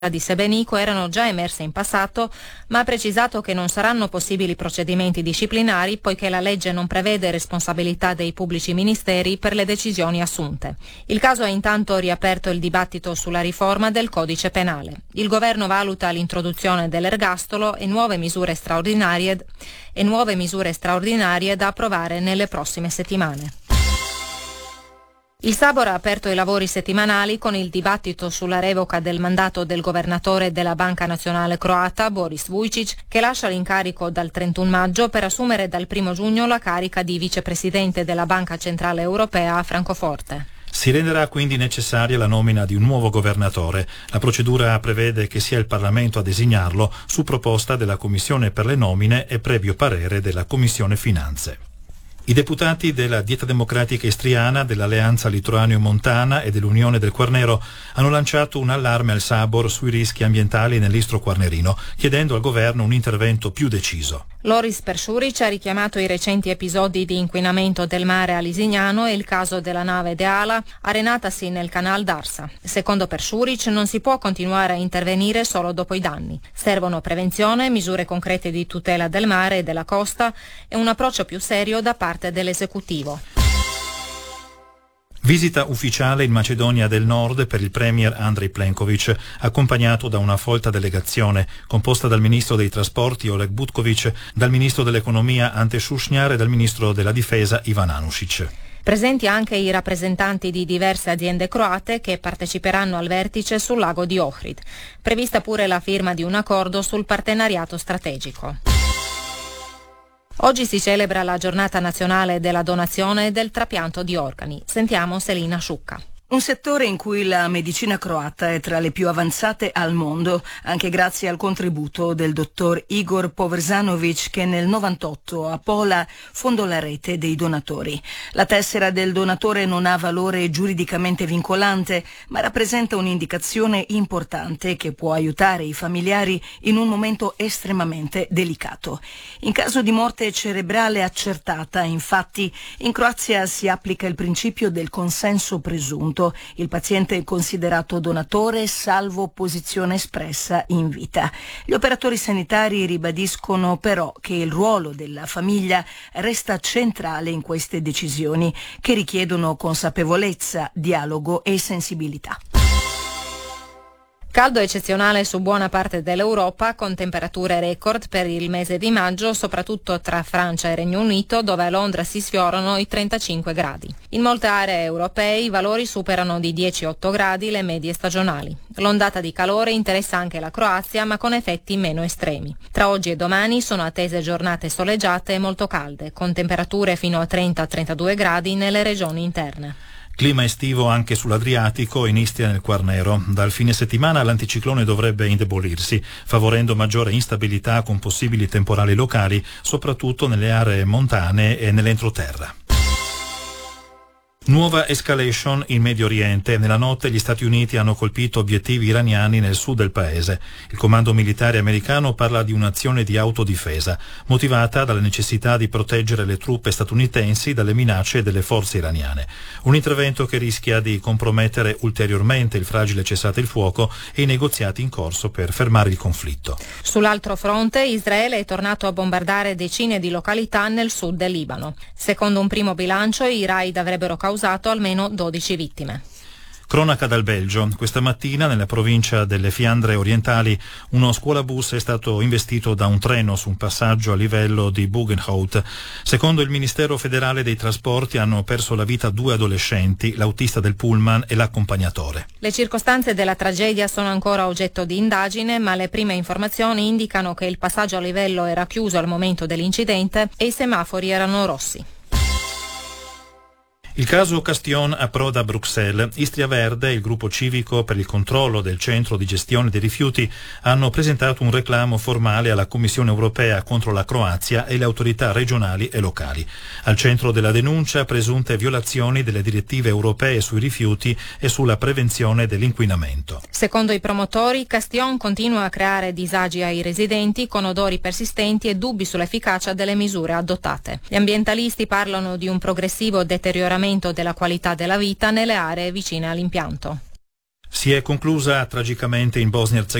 di Sebenico erano già emerse in passato, ma ha precisato che non saranno possibili procedimenti disciplinari poiché la legge non prevede responsabilità dei pubblici ministeri per le decisioni assunte. Il caso ha intanto riaperto il dibattito sulla riforma del codice penale. Il governo valuta l'introduzione dell'ergastolo e nuove misure straordinarie da approvare nelle prossime settimane. Il Sabor ha aperto i lavori settimanali con il dibattito sulla revoca del mandato del governatore della Banca Nazionale Croata, Boris Vujčić, che lascia l'incarico dal 31 maggio per assumere dal 1 giugno la carica di vicepresidente della Banca Centrale Europea a Francoforte. Si renderà quindi necessaria la nomina di un nuovo governatore. La procedura prevede che sia il Parlamento a designarlo su proposta della Commissione per le nomine e previo parere della Commissione Finanze. I deputati della Dieta Democratica Istriana, dell'Alleanza Lituanio-Montana e dell'Unione del Quarnero hanno lanciato un allarme al Sabor sui rischi ambientali nell'Istro Quarnerino, chiedendo al governo un intervento più deciso. Loris Peršurić ha richiamato i recenti episodi di inquinamento del mare a Lisignano e il caso della nave Deala arenatasi nel Canal d'Arsa. Secondo Peršurić non si può continuare a intervenire solo dopo i danni. Servono prevenzione, misure concrete di tutela del mare e della costa e un approccio più serio da parte dell'esecutivo. Visita ufficiale in Macedonia del Nord per il premier Andrej Plenković, accompagnato da una folta delegazione composta dal ministro dei trasporti Oleg Butković, dal ministro dell'economia Ante Šušnjar e dal ministro della difesa Ivan Anušić. Presenti anche i rappresentanti di diverse aziende croate che parteciperanno al vertice sul lago di Ohrid. Prevista pure la firma di un accordo sul partenariato strategico. Oggi si celebra la giornata nazionale della donazione e del trapianto di organi. Sentiamo Selina Šuka. Un settore in cui la medicina croata è tra le più avanzate al mondo, anche grazie al contributo del dottor Igor Poversanović che nel 98 a Pola fondò la rete dei donatori. La tessera del donatore non ha valore giuridicamente vincolante, ma rappresenta un'indicazione importante che può aiutare i familiari in un momento estremamente delicato. In caso di morte cerebrale accertata, infatti, in Croazia si applica il principio del consenso presunto. Il paziente è considerato donatore salvo opposizione espressa in vita. Gli operatori sanitari ribadiscono però che il ruolo della famiglia resta centrale in queste decisioni che richiedono consapevolezza, dialogo e sensibilità. Caldo eccezionale su buona parte dell'Europa, con temperature record per il mese di maggio, soprattutto tra Francia e Regno Unito, dove a Londra si sfiorano i 35 gradi. In molte aree europee i valori superano di 10-8 gradi le medie stagionali. L'ondata di calore interessa anche la Croazia, ma con effetti meno estremi. Tra oggi e domani sono attese giornate soleggiate e molto calde, con temperature fino a 30-32 gradi nelle regioni interne. Clima estivo anche sull'Adriatico e in Istria nel Quarnero. Dal fine settimana l'anticiclone dovrebbe indebolirsi, favorendo maggiore instabilità con possibili temporali locali, soprattutto nelle aree montane e nell'entroterra. Nuova escalation in Medio Oriente. Nella notte gli Stati Uniti hanno colpito obiettivi iraniani nel sud del paese. Il comando militare americano parla di un'azione di autodifesa, motivata dalla necessità di proteggere le truppe statunitensi dalle minacce delle forze iraniane. Un intervento che rischia di compromettere ulteriormente il fragile cessate il fuoco e i negoziati in corso per fermare il conflitto. Sull'altro fronte, Israele è tornato a bombardare decine di località nel sud del Libano. Secondo un primo bilancio, i raid avrebbero causato almeno 12 vittime. Cronaca dal Belgio. Questa mattina nella provincia delle Fiandre orientali uno scuolabus è stato investito da un treno su un passaggio a livello di Bogenhout. Secondo il Ministero federale dei trasporti hanno perso la vita 2 adolescenti, l'autista del pullman e l'accompagnatore. Le circostanze della tragedia sono ancora oggetto di indagine, ma le prime informazioni indicano che il passaggio a livello era chiuso al momento dell'incidente e i semafori erano rossi. Il caso Castillon approda a Bruxelles. Istria Verde e il gruppo civico per il controllo del centro di gestione dei rifiuti hanno presentato un reclamo formale alla Commissione europea contro la Croazia e le autorità regionali e locali. Al centro della denuncia presunte violazioni delle direttive europee sui rifiuti e sulla prevenzione dell'inquinamento. Secondo i promotori, Castillon continua a creare disagi ai residenti con odori persistenti e dubbi sull'efficacia delle misure adottate. Gli ambientalisti parlano di un progressivo deterioramento della qualità della vita nelle aree vicine all'impianto. Si è conclusa tragicamente in Bosnia-Erzegovina